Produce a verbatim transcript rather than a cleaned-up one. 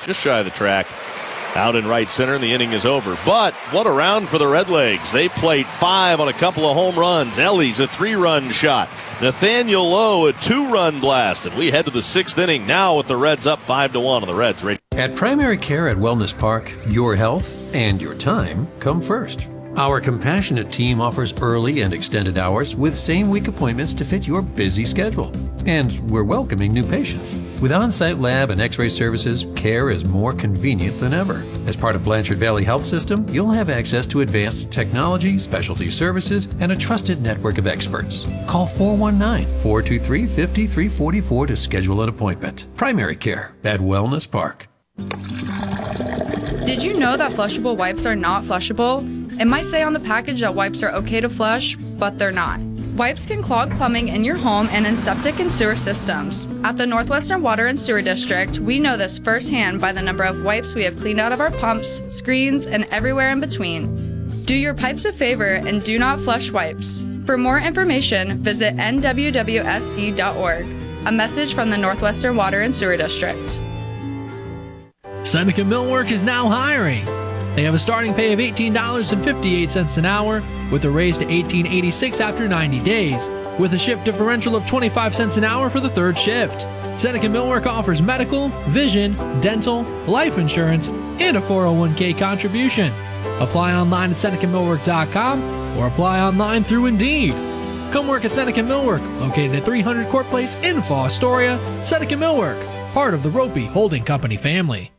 just shy of the track. Out in right center, and the inning is over. But what a round for the Redlegs. They played five on a couple of home runs. Ellie's a three-run shot. Nathaniel Lowe a two-run blast. And we head to the sixth inning now with the Reds up five to one on the Reds. At Primary Care at Wellness Park, your health and your time come first. Our compassionate team offers early and extended hours with same-week appointments to fit your busy schedule. And we're welcoming new patients. With on-site lab and x-ray services, care is more convenient than ever. As part of Blanchard Valley Health System, you'll have access to advanced technology, specialty services, and a trusted network of experts. Call four one nine, four two three, five three four four to schedule an appointment. Primary Care at Wellness Park. Did you know that flushable wipes are not flushable? It might say on the package that wipes are okay to flush, but they're not. Wipes can clog plumbing in your home and in septic and sewer systems. At the Northwestern Water and Sewer District, we know this firsthand by the number of wipes we have cleaned out of our pumps, screens, and everywhere in between. Do your pipes a favor and do not flush wipes. For more information, visit N W W S D dot org. A message from the Northwestern Water and Sewer District. Seneca Millwork is now hiring. They have a starting pay of eighteen dollars and fifty-eight cents an hour, with a raise to eighteen eighty-six after ninety days, with a shift differential of twenty-five cents an hour for the third shift. Seneca Millwork offers medical, vision, dental, life insurance, and a four oh one k contribution. Apply online at Seneca Millwork dot com or apply online through Indeed. Come work at Seneca Millwork, located at three hundred Court Place in Fostoria. Seneca Millwork, part of the Ropey Holding Company family.